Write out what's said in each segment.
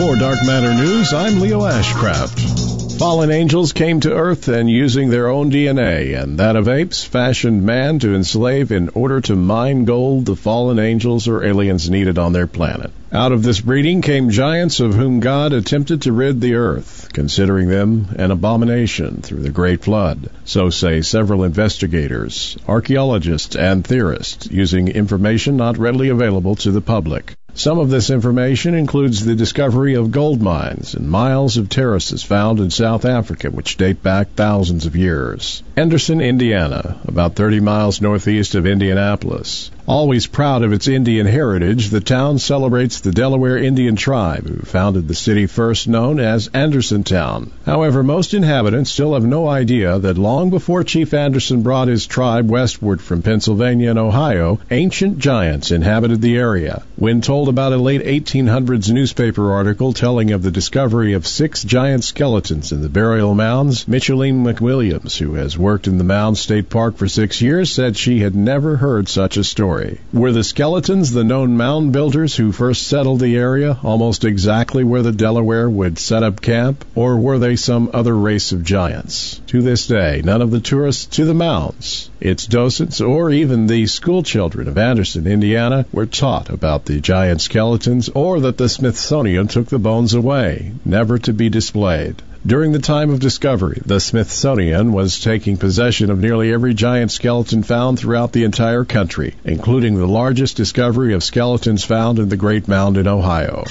For Dark Matter News, I'm Leo Ashcraft. Fallen angels came to Earth and using their own DNA and that of apes fashioned man to enslave in order to mine gold the fallen angels or aliens needed on their planet. Out of this breeding came giants of whom God attempted to rid the earth, considering them an abomination through the Great Flood. So say several investigators, archaeologists, and theorists, using information not readily available to the public. Some of this information includes the discovery of gold mines and miles of terraces found in South Africa which date back thousands of years. Anderson, Indiana, about 30 miles northeast of Indianapolis. Always proud of its Indian heritage, the town celebrates the Delaware Indian tribe who founded the city first known as Andersontown. However, most inhabitants still have no idea that long before Chief Anderson brought his tribe westward from Pennsylvania and Ohio, ancient giants inhabited the area. When told about a late 1800s newspaper article telling of the discovery of 6 giant skeletons in the burial mounds, Micheline McWilliams, who has worked in the Mound State Park for 6 years, said she had never heard such a story. Were the skeletons the known mound builders who first settled the area, almost exactly where the Delaware would set up camp, or were they some other race of giants? To this day, none of the tourists to the mounds, its docents, or even the school children of Anderson, Indiana, were taught about the giant skeletons or that the Smithsonian took the bones away, never to be displayed. During the time of discovery, the Smithsonian was taking possession of nearly every giant skeleton found throughout the entire country, including the largest discovery of skeletons found in the Great Mound in Ohio.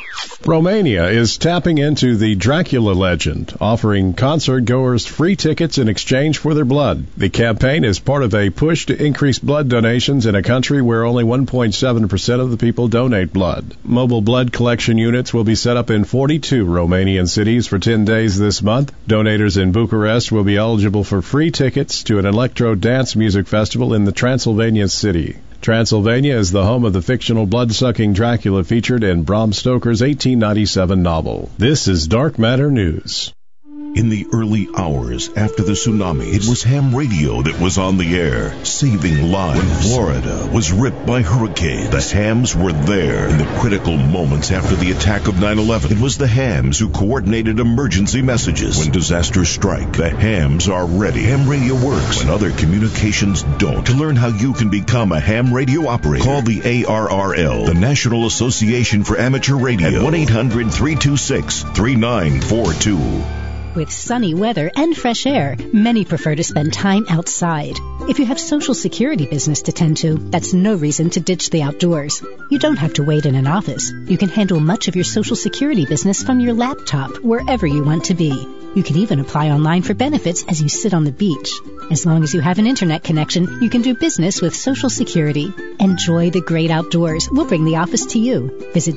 Romania is tapping into the Dracula legend, offering concert-goers free tickets in exchange for their blood. The campaign is part of a push to increase blood donations in a country where only 1.7% of the people donate blood. Mobile blood collection units will be set up in 42 Romanian cities for 10 days this month. Donators in Bucharest will be eligible for free tickets to an electro dance music festival in the Transylvania city. Transylvania is the home of the fictional blood-sucking Dracula featured in Bram Stoker's 1897 novel. This is Dark Matter News. In the early hours after the tsunami, it was ham radio that was on the air, saving lives. When Florida was ripped by hurricanes, the hams were there. In the critical moments after the attack of 9/11, it was the hams who coordinated emergency messages. When disasters strike, the hams are ready. Ham radio works when other communications don't. To learn how you can become a ham radio operator, call the ARRL, the National Association for Amateur Radio, at 1-800-326-3942. With sunny weather and fresh air, many prefer to spend time outside. If you have Social Security business to tend to, that's no reason to ditch the outdoors. You don't have to wait in an office. You can handle much of your Social Security business from your laptop, wherever you want to be. You can even apply online for benefits as you sit on the beach. As long as you have an internet connection, you can do business with Social Security. Enjoy the great outdoors. We'll bring the office to you. Visit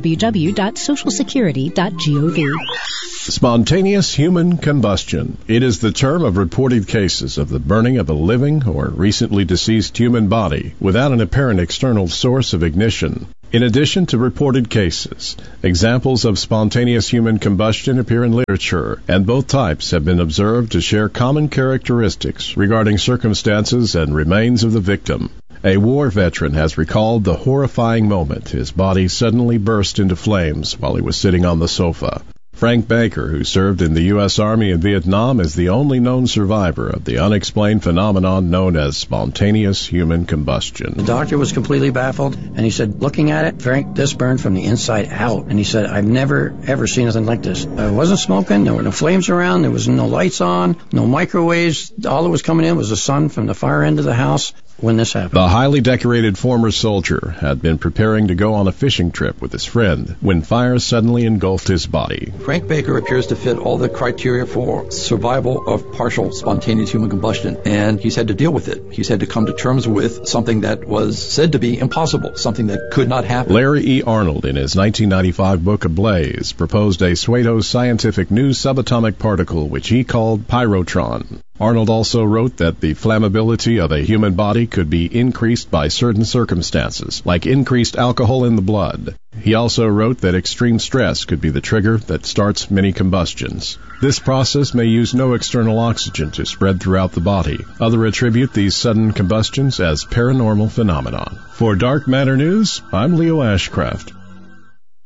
www.socialsecurity.gov. Spontaneous human combustion. It is the term of reported cases of the burning of a living or recently deceased human body without an apparent external source of ignition. In addition to reported cases, examples of spontaneous human combustion appear in literature, and both types have been observed to share common characteristics regarding circumstances and remains of the victim. A war veteran has recalled the horrifying moment his body suddenly burst into flames while he was sitting on the sofa. Frank Baker, who served in the U.S. Army in Vietnam, is the only known survivor of the unexplained phenomenon known as spontaneous human combustion. The doctor was completely baffled, and he said, looking at it, Frank, this burned from the inside out. And he said, I've never, ever seen anything like this. I wasn't smoking, there were no flames around, there was no lights on, no microwaves. All that was coming in was the sun from the far end of the house when this happened. The highly decorated former soldier had been preparing to go on a fishing trip with his friend when fire suddenly engulfed his body. Frank Baker appears to fit all the criteria for survival of partial spontaneous human combustion, and he's had to deal with it. He's had to come to terms with something that was said to be impossible, something that could not happen. Larry E. Arnold, in his 1995 book Ablaze, proposed a pseudo-scientific new subatomic particle which he called pyrotron. Arnold also wrote that the flammability of a human body could be increased by certain circumstances, like increased alcohol in the blood. He also wrote that extreme stress could be the trigger that starts many combustions. This process may use no external oxygen to spread throughout the body. Others attribute these sudden combustions as paranormal phenomenon. For Dark Matter News, I'm Leo Ashcraft.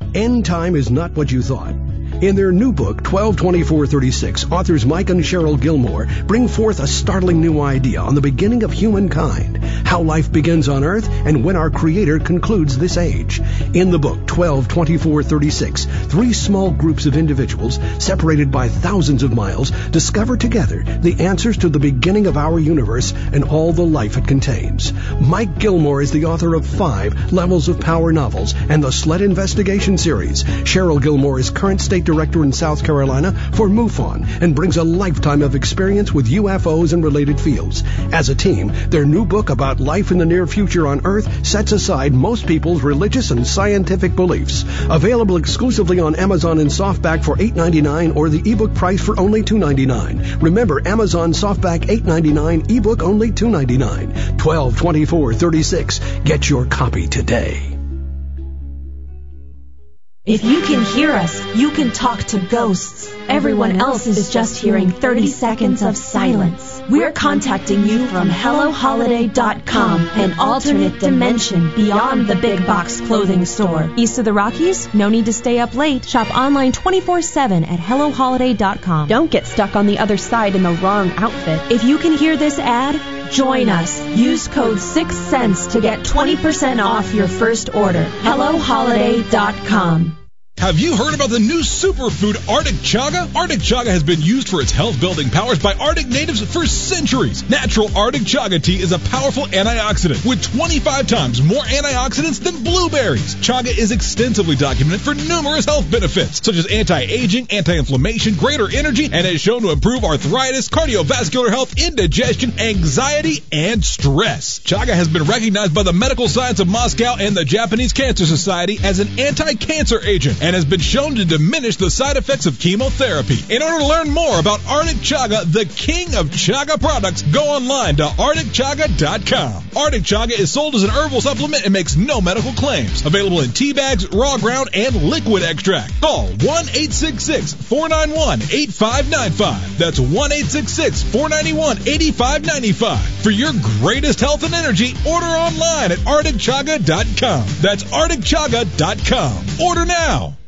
End time is not what you thought. In their new book, 122436, authors Mike and Cheryl Gilmore bring forth a startling new idea on the beginning of humankind, how life begins on Earth and when our Creator concludes this age. In the book, 122436, three small groups of individuals, separated by thousands of miles, discover together the answers to the beginning of our universe and all the life it contains. Mike Gilmore is the author of 5 Levels of Power novels and the Sled Investigation series. Cheryl Gilmore is current state director in South Carolina for MUFON and brings a lifetime of experience with UFOs and related fields. As a team, their new book about life in the near future on Earth sets aside most people's religious and scientific beliefs. Available exclusively on Amazon in softback for $8.99 or the ebook price for only $2.99. Remember, Amazon softback $8.99, ebook only $2.99. 122436. Get your copy today. If you can hear us, you can talk to ghosts. Everyone else is just hearing 30 seconds of silence. We're contacting you from HelloHoliday.com, an alternate dimension beyond the big box clothing store. East of the Rockies? No need to stay up late. Shop online 24/7 at HelloHoliday.com. Don't get stuck on the other side in the wrong outfit. If you can hear this ad, join us. Use code 6cents to get 20% off your first order. HelloHoliday.com. Have you heard about the new superfood Arctic Chaga? Arctic Chaga has been used for its health-building powers by Arctic natives for centuries. Natural Arctic Chaga tea is a powerful antioxidant with 25 times more antioxidants than blueberries. Chaga is extensively documented for numerous health benefits, such as anti-aging, anti-inflammation, greater energy, and is shown to improve arthritis, cardiovascular health, indigestion, anxiety, and stress. Chaga has been recognized by the Medical Science of Moscow and the Japanese Cancer Society as an anti-cancer agent, and has been shown to diminish the side effects of chemotherapy. In order to learn more about Arctic Chaga, the king of Chaga products, go online to ArcticChaga.com. Arctic Chaga is sold as an herbal supplement and makes no medical claims. Available in tea bags, raw ground, and liquid extract. Call 1-866-491-8595. That's 1-866-491-8595. For your greatest health and energy, order online at ArcticChaga.com. That's ArcticChaga.com. Order now.